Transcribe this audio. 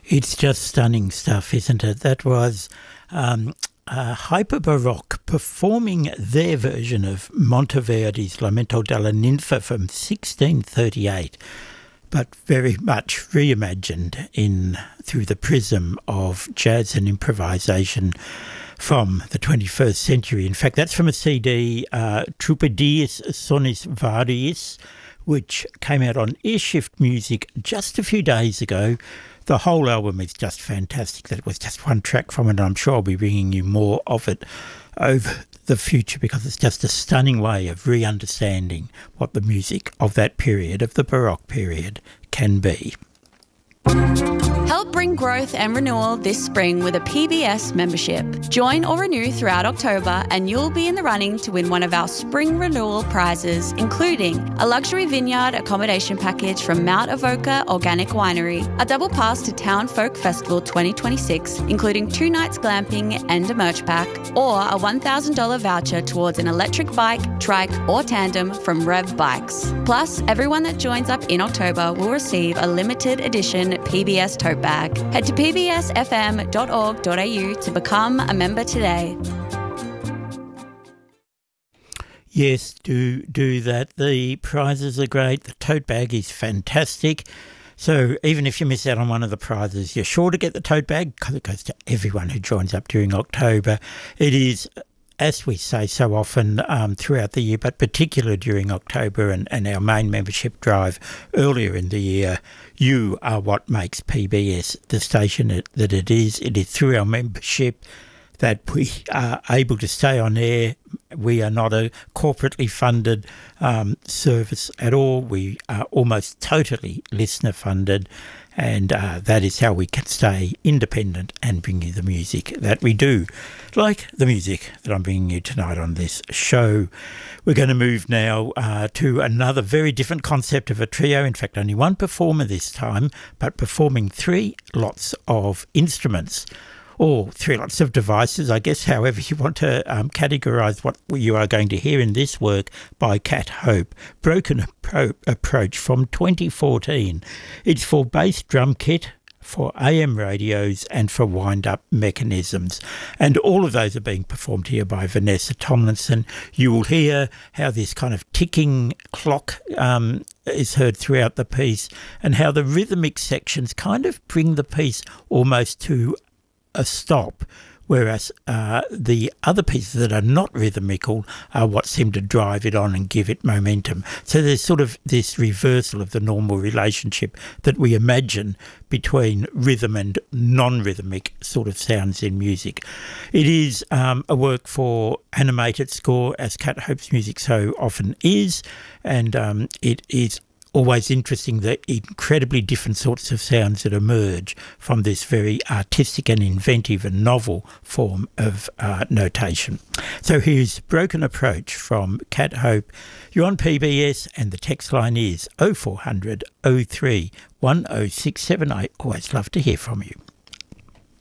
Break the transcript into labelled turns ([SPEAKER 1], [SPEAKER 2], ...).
[SPEAKER 1] It's just stunning stuff, isn't it? That was Hyper Baroque performing their version of Monteverdi's Lamento della Ninfa from 1638, but very much reimagined through the prism of jazz and improvisation from the 21st century. In fact, that's from a CD, Trupedius Sonis Variis, which came out on Earshift Music just a few days ago. The whole album is just fantastic. That was just one track from it, and I'm sure I'll be bringing you more of it over the future because it's just a stunning way of re-understanding what the music of that period, of the Baroque period, can be.
[SPEAKER 2] Help bring growth and renewal this spring with a PBS membership. Join or renew throughout October and you'll be in the running to win one of our spring renewal prizes, including a luxury vineyard accommodation package from Mount Avoca Organic Winery, a double pass to Town Folk Festival 2026, including 2 nights glamping and a merch pack, or a $1,000 voucher towards an electric bike, trike or tandem from Rev Bikes. Plus, everyone that joins up in October will receive a limited edition PBS tote bag. Head to pbsfm.org.au to become a member today.
[SPEAKER 1] Yes, do that. The prizes are great. The tote bag is fantastic. So even if you miss out on one of the prizes, you're sure to get the tote bag because it goes to everyone who joins up during October. It is, as we say so often throughout the year, but particularly during October and our main membership drive earlier in the year, you are what makes PBS the station that it is. It is through our membership that we are able to stay on air. We are not a corporately funded service at all. We are almost totally listener funded, and that is how we can stay independent and bring you the music that we do, like the music that I'm bringing you tonight on this show. We're going to move now to another very different concept of a trio. In fact, only one performer this time, but performing 3 lots of instruments, or 3 lots of devices, I guess, however you want to categorise what you are going to hear in this work by Cat Hope, Broken Approach from 2014. It's for bass drum kit, for AM radios and for wind-up mechanisms. And all of those are being performed here by Vanessa Tomlinson. You will hear how this kind of ticking clock is heard throughout the piece, and how the rhythmic sections kind of bring the piece almost to a stop, whereas the other pieces that are not rhythmical are what seem to drive it on and give it momentum. So there's sort of this reversal of the normal relationship that we imagine between rhythm and non-rhythmic sort of sounds in music. It is a work for animated score, as Cat Hope's music so often is, and it is always interesting, the incredibly different sorts of sounds that emerge from this very artistic and inventive and novel form of notation. So here's Broken Approach from Cat Hope. You're on PBS and the text line is 0400 03 10678. Always love to hear from you.